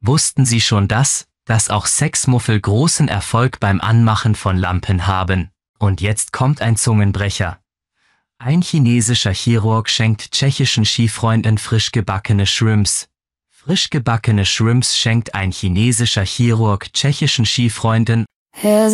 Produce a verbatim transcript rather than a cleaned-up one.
Wussten Sie schon das, dass auch Sexmuffel großen Erfolg beim Anmachen von Lampen haben? Und jetzt kommt ein Zungenbrecher. Ein chinesischer Chirurg schenkt tschechischen Skifreunden frisch gebackene Shrimps. Frisch gebackene Shrimps schenkt ein chinesischer Chirurg tschechischen Skifreunden. Herr